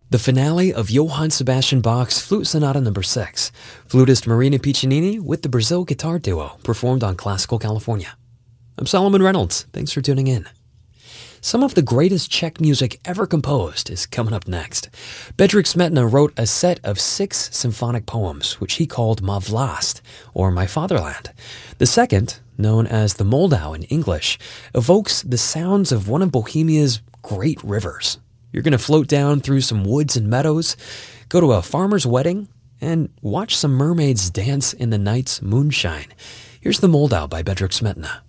The finale of Johann Sebastian Bach's Flute Sonata No. 6, flutist Marina Piccinini with the Brazil Guitar Duo performed on Classical California. I'm Solomon Reynolds. Thanks for tuning in. Some of the greatest Czech music ever composed is coming up next. Bedřich Smetana wrote a set of 6 symphonic poems, which he called Má vlast, or My Fatherland. The second, known as the Moldau in English, evokes the sounds of one of Bohemia's great rivers. You're going to float down through some woods and meadows, go to a farmer's wedding, and watch some mermaids dance in the night's moonshine. Here's the Moldau by Bedřich Smetana.